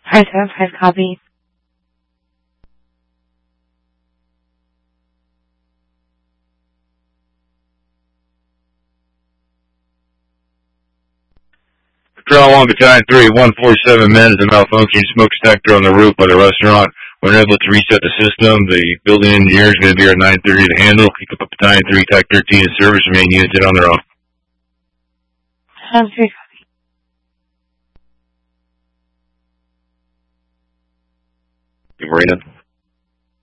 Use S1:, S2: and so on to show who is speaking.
S1: Press copy.
S2: Patrol 1, Battalion 3, 147 men is a malfunctioning smoke detector on the roof by the restaurant. We're unable to reset the system. The building engineer is going to be here at 9:30 to handle. Keep up Battalion 3, TAC 13 in service. Remain units in on their own.
S1: Sounds good.
S2: Marina.